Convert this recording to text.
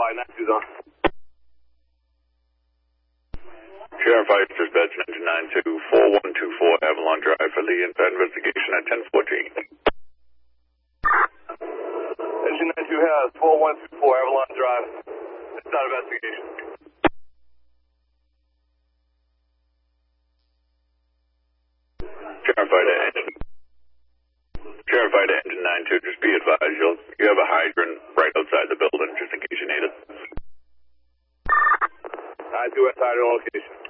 92's on. Sheriff Ice dispatch engine 924124 Avalon Drive for Lee and investigation at 1014. Engine 92 has 4124 Avalon Drive. It's not investigation. Sheriff Ida engine 92, just be advised, you have a hydrant right outside the building, just in case you need it. 92 West Hydrant location.